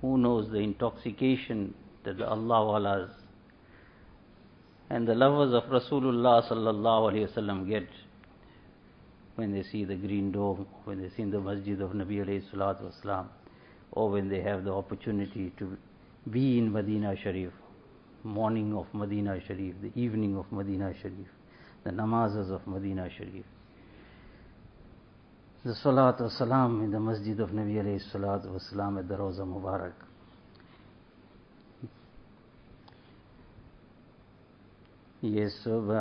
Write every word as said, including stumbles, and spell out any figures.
Who knows the intoxication that the Allah Walas and the lovers of Rasulullah sallallahu alayhi wasallam get when they see the green dome, when they see the masjid of Nabi alayhi salatu wasalam, or when they have the opportunity to be in Medina Sharif, morning of Medina Sharif, the evening of Medina Sharif, the namazes of Medina Sharif, the salatu wasalam in the masjid of Nabi alayhi salatu wasalam at the Rawza Mubarak. Yes,